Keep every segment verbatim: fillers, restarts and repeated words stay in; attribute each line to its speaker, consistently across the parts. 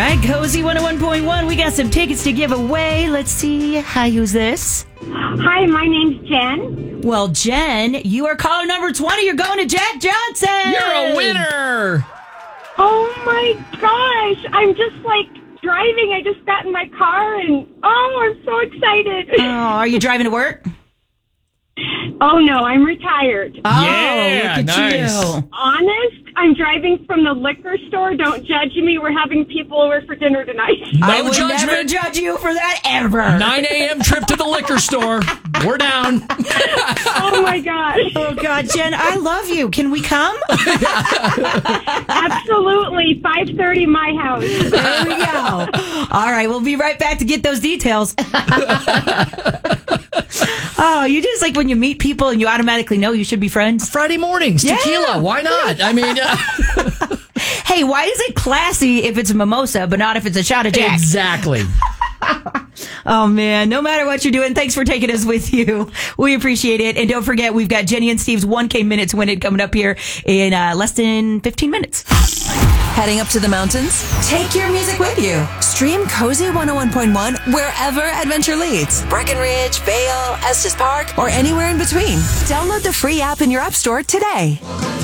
Speaker 1: right, Cozy one oh one point one. We got some tickets to give away. Let's see. Hi, who's this?
Speaker 2: Hi, my name's Jen.
Speaker 1: Well, Jen, you are caller number twenty. You're going to Jack Johnson.
Speaker 3: You're a winner.
Speaker 2: Oh, my gosh. I'm just, like, driving. I just got in my car, and, oh, I'm so excited.
Speaker 1: Oh, are you driving to work?
Speaker 2: Oh, no, I'm retired.
Speaker 1: Oh,
Speaker 3: Yeah,
Speaker 1: look at
Speaker 3: nice.
Speaker 1: you.
Speaker 2: Honest, I'm driving from the liquor store. Don't judge me. We're having people over for dinner tonight.
Speaker 3: No
Speaker 1: I would never
Speaker 3: judgment.
Speaker 1: judge you for that ever.
Speaker 3: nine a.m. trip to the liquor store. We're down.
Speaker 2: Oh, my gosh.
Speaker 1: Oh, God, Jen, I love you. Can we come?
Speaker 2: Absolutely. five thirty my house.
Speaker 1: There we go. All right, we'll be right back to get those details. Oh, you just like when you meet people and you automatically know you should be friends.
Speaker 3: Friday mornings,
Speaker 1: Yeah.
Speaker 3: tequila. Why not? I mean, uh,
Speaker 1: Hey, why is it classy if it's a mimosa, but not if it's a shot of Jack?
Speaker 3: exactly.
Speaker 1: Oh, man. No matter what you're doing, thanks for taking us with you. We appreciate it. And don't forget, we've got Jenny and Steve's one K Minutes Win It coming up here in uh, less than fifteen minutes.
Speaker 4: Heading up to the mountains? Take your music with you. Stream Cozy one oh one point one wherever adventure leads. Breckenridge, Vail, Estes Park, or anywhere in between. Download the free app in your app store today.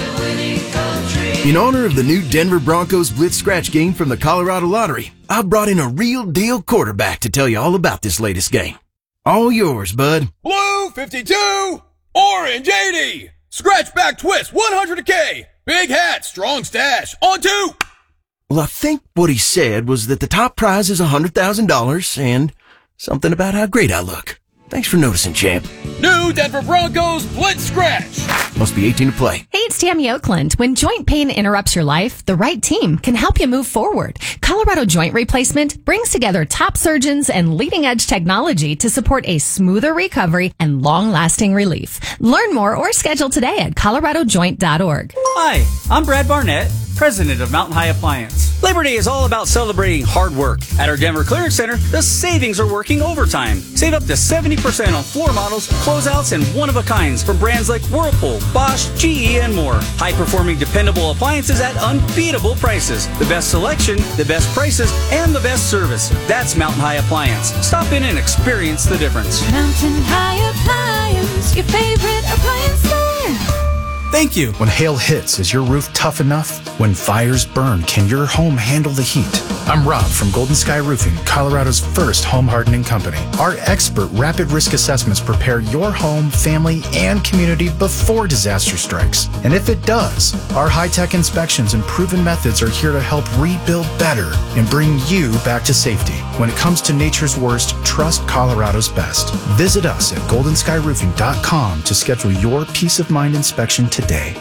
Speaker 5: In honor of the new Denver Broncos Blitz Scratch game from the Colorado Lottery, I brought in a real deal quarterback to tell you all about this latest game. All yours, bud.
Speaker 6: Blue fifty-two, orange eighty, scratch back twist one hundred K, big hat, strong stash, on two.
Speaker 5: Well, I think what he said was that the top prize is one hundred thousand dollars and something about how great I look. Thanks for noticing, champ.
Speaker 6: New Denver Broncos Blitz Scratch.
Speaker 5: Must be eighteen to play.
Speaker 7: Hey, it's Tammy Oakland. When joint pain interrupts your life, the right team can help you move forward. Colorado Joint Replacement brings together top surgeons and leading-edge technology to support a smoother recovery and long-lasting relief. Learn more or schedule today at colorado joint dot org.
Speaker 8: Hi, I'm Brad Barnett, president of Mountain High Appliance. Labor Day is all about celebrating hard work. At our Denver Clearance Center, the savings are working overtime. Save up to seventy percent on floor models, closeouts, and one-of-a-kinds from brands like Whirlpool, Bosch, G E, and more. High-performing, dependable appliances at unbeatable prices. The best selection, the best prices, and the best service. That's Mountain High Appliance. Stop in and experience the difference.
Speaker 9: Mountain High Appliance, your favorite appliance store.
Speaker 10: Thank you. When hail hits, is your roof tough enough? When fires burn, can your home handle the heat? I'm Rob from Golden Sky Roofing, Colorado's first home hardening company. Our expert rapid risk assessments prepare your home, family, and community before disaster strikes. And if it does, our high-tech inspections and proven methods are here to help rebuild better and bring you back to safety. When it comes to nature's worst, trust Colorado's best. Visit us at golden sky roofing dot com to schedule your peace of mind inspection today.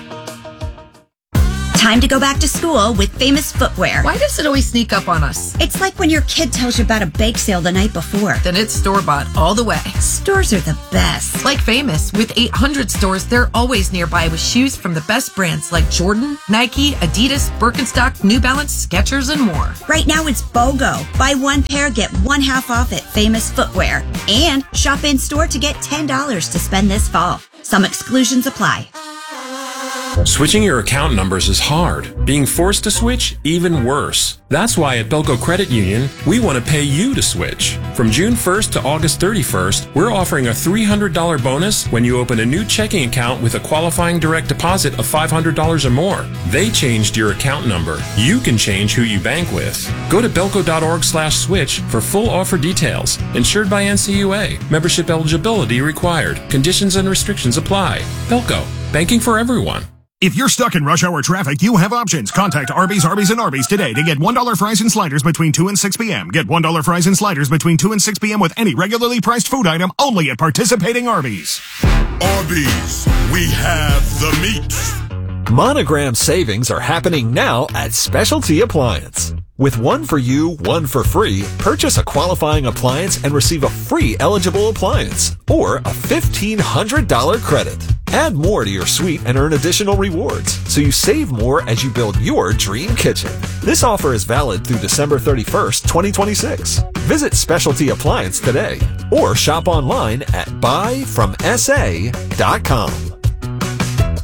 Speaker 11: Time to go back to school with Famous Footwear.
Speaker 12: Why does it always sneak up on us?
Speaker 11: It's like when your kid tells you about a bake sale the night before.
Speaker 12: Then it's store-bought all the way.
Speaker 11: Stores are the best.
Speaker 12: Like Famous, with eight hundred stores, they're always nearby with shoes from the best brands like Jordan, Nike, Adidas, Birkenstock, New Balance, Skechers, and more.
Speaker 11: Right now it's BOGO. Buy one pair, get one half off at Famous Footwear. And shop in-store to get ten dollars to spend this fall. Some exclusions apply.
Speaker 13: Switching your account numbers is hard. Being forced to switch, even worse. That's why at Belco Credit Union, we want to pay you to switch. From June first to August thirty-first, we're offering a three hundred dollars bonus when you open a new checking account with a qualifying direct deposit of five hundred dollars or more. They changed your account number. You can change who you bank with. Go to belco dot org slash switch for full offer details. Insured by N C U A. Membership eligibility required. Conditions and restrictions apply. Belco. Banking for everyone.
Speaker 14: If you're stuck in rush hour traffic, you have options. Contact Arby's, Arby's, and Arby's today to get one dollar fries and sliders between two and six p.m. Get one dollar fries and sliders between two and six p.m. with any regularly priced food item only at participating Arby's.
Speaker 15: Arby's, we have the meat.
Speaker 16: Monogram savings are happening now at Specialty Appliance. With one for you, one for free, purchase a qualifying appliance and receive a free eligible appliance or a fifteen hundred dollars credit. Add more to your suite and earn additional rewards, so you save more as you build your dream kitchen. This offer is valid through December thirty-first, twenty twenty-six. Visit Specialty Appliance today or shop online at buy from S A dot com.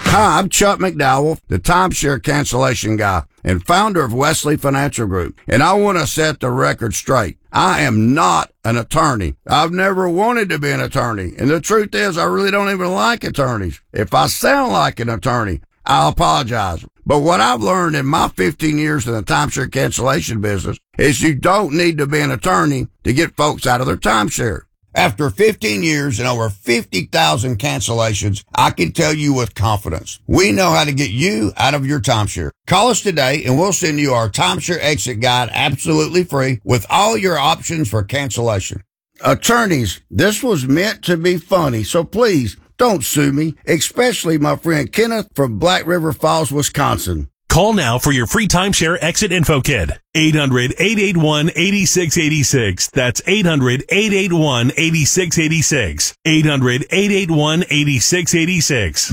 Speaker 17: Hi, I'm Chuck McDowell, the timeshare cancellation guy and founder of Wesley Financial Group, and I want to set the record straight. I am not an attorney. I've never wanted to be an attorney, and the truth is I really don't even like attorneys. If I sound like an attorney, I apologize. But what I've learned in my fifteen years in the timeshare cancellation business is you don't need to be an attorney to get folks out of their timeshare. After fifteen years and over fifty thousand cancellations, I can tell you with confidence, we know how to get you out of your timeshare. Call us today and we'll send you our timeshare exit guide absolutely free with all your options for cancellation. Attorneys, this was meant to be funny, so please don't sue me, especially my friend Kenneth from Black River Falls, Wisconsin.
Speaker 18: Call now for your free timeshare exit info kit. eight hundred, eight eight one, eight six eight six. That's eight hundred, eight eight one, eight six eight six. eight hundred, eight eight one, eight six eight six.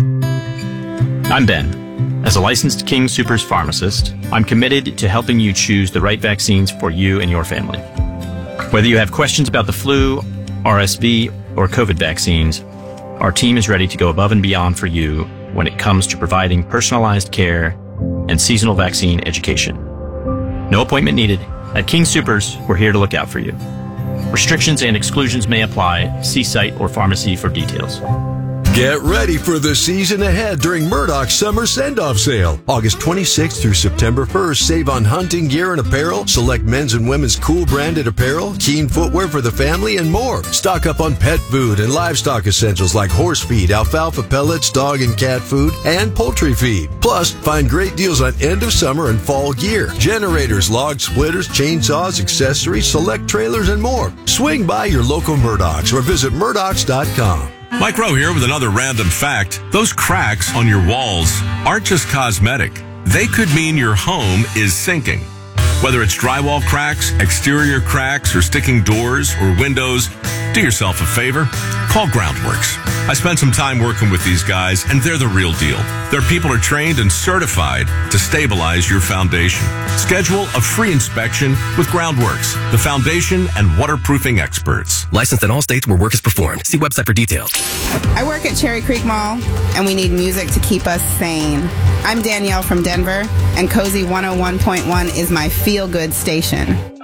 Speaker 19: I'm Ben. As a licensed King Soopers pharmacist, I'm committed to helping you choose the right vaccines for you and your family. Whether you have questions about the flu, R S V, or COVID vaccines, our team is ready to go above and beyond for you when it comes to providing personalized care and seasonal vaccine education. No appointment needed. At King Soopers, we're here to look out for you. Restrictions and exclusions may apply. See site or pharmacy for details.
Speaker 20: Get ready for the season ahead during Murdoch's Summer Send-Off Sale. August twenty-sixth through September first, save on hunting gear and apparel, select men's and women's cool branded apparel, Keen footwear for the family, and more. Stock up on pet food and livestock essentials like horse feed, alfalfa pellets, dog and cat food, and poultry feed. Plus, find great deals on end of summer and fall gear, generators, log splitters, chainsaws, accessories, select trailers, and more. Swing by your local Murdoch's or visit Murdochs dot com.
Speaker 21: Mike Rowe here with another random fact. Those cracks on your walls aren't just cosmetic. They could mean your home is sinking. Whether it's drywall cracks, exterior cracks, or sticking doors or windows, do yourself a favor. Call Groundworks. I spent some time working with these guys, and they're the real deal. Their people are trained and certified to stabilize your foundation. Schedule a free inspection with Groundworks, the foundation and waterproofing experts.
Speaker 22: Licensed in all states where work is performed. See website for details.
Speaker 23: I work at Cherry Creek Mall, and we need music to keep us sane. I'm Danielle from Denver, and Cozy one oh one point one is my feel-good station.